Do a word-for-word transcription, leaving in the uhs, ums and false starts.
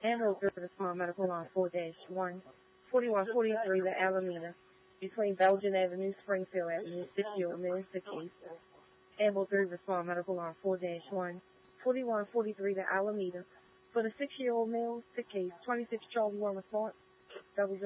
Ambulance service from medical line four dash one, forty-one forty-three, the Alameda, between Belgian Avenue, Springfield Avenue, Fitchfield, Mills, the case. Ambulance service from medical line four dash one, forty-one forty-three, the Alameda, for the six-year-old male, sick case, twenty-six Charlie one response, double